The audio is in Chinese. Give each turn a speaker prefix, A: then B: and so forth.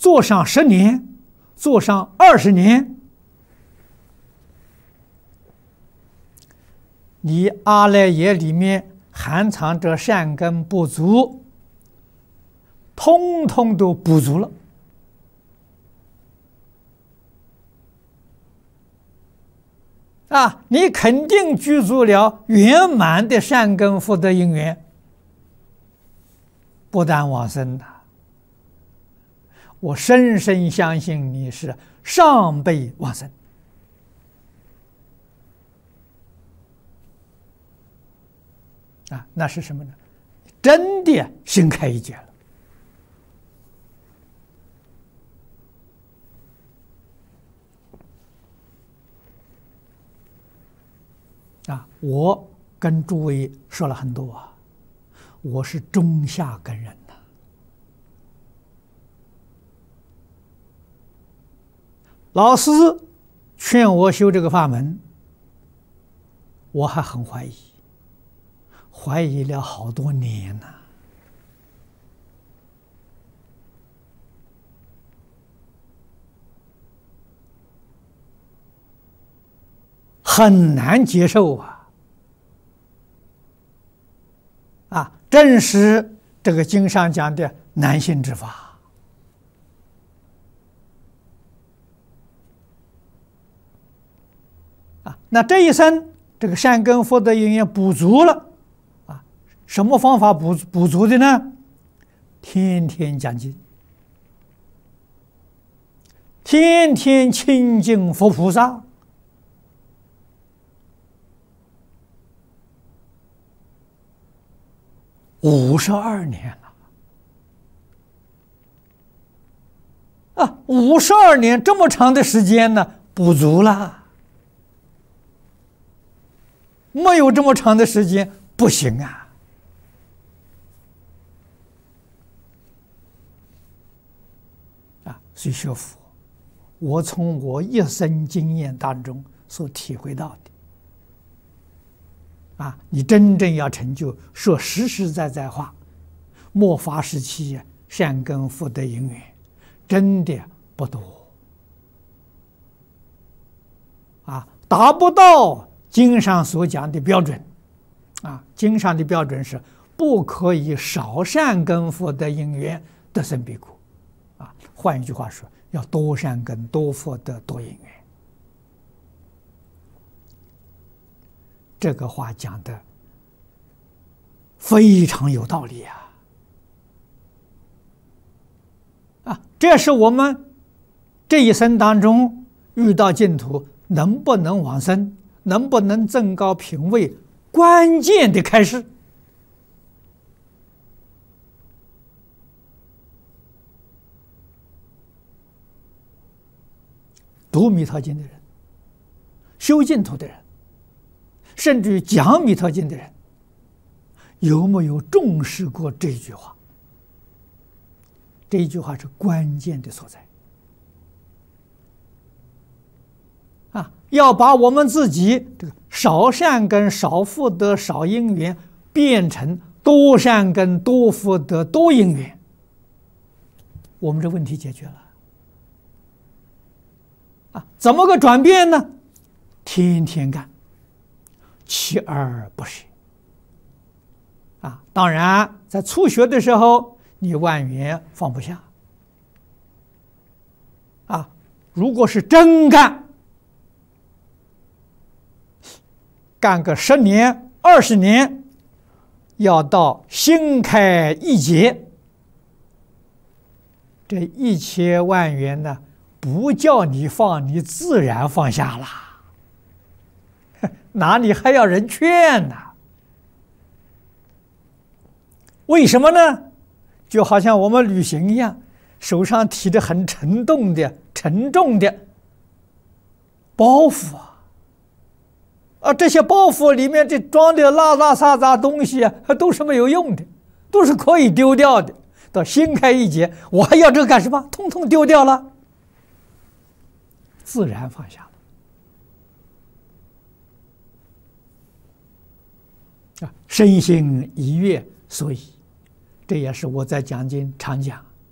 A: 做上10年，做上20年，你阿赖耶里面含藏着善根不足，通通都补足了。你肯定具足了圆满的善根福德因缘，不但往生的，我深深相信你是上辈往生。那是什么呢？真的心开意解了。我跟诸位说了很多我是中下根人呐。老师劝我修这个法门，我还很怀疑了好多年呐。很难接受正是这个经上讲的难信之法那这一生这个善根福德因缘补足了什么方法补足的呢？天天讲经，天天亲近佛菩萨，52年了52年这么长的时间呢，补足了。没有这么长的时间不行所以学佛，我从我一生经验当中所体会到的你真正要成就，说实实在在话，末法时期善根福德因缘真的不多达不到经上所讲的标准经上的标准是不可以少善根福德因缘得生彼国换一句话说，要多善根多福德多因缘。这个话讲的非常有道理这是我们这一生当中遇到净土能不能往生，能不能增高品位关键的开示。读弥陀经的人，修净土的人，甚至于讲弥陀经的人，有没有重视过这一句话？这一句话是关键的所在要把我们自己这个少善根少福德少因缘变成多善根多福德多因缘，我们这问题解决了怎么个转变呢？天天干，锲而不舍当然在初学的时候你万缘放不下如果是真干个10年20年，要到心开意解，这1000万缘呢，不叫你放，你自然放下了，哪里还要人劝呢？为什么呢？就好像我们旅行一样，手上提着很沉重的包袱这些包袱里面这装的拉拉杂杂东西都是没有用的，都是可以丢掉的。到心开意解，我还要这个干什么？通通丢掉了，自然放下了身心一悦。所以这也是我在讲经常讲